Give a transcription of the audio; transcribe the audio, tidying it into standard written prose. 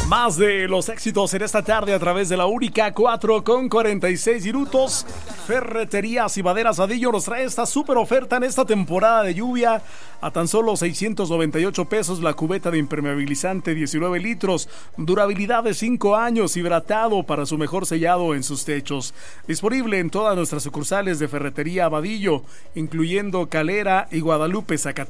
Más de los éxitos en esta tarde a través de la única 4:46. Ferreterías y Maderas Vadillo nos trae esta super oferta en esta temporada de lluvia. A tan solo 698 pesos la cubeta de impermeabilizante 19 litros. Durabilidad de 5 años, hidratado para su mejor sellado en sus techos. Disponible en todas nuestras sucursales de Ferretería Vadillo, incluyendo Calera y Guadalupe, Zacatecas.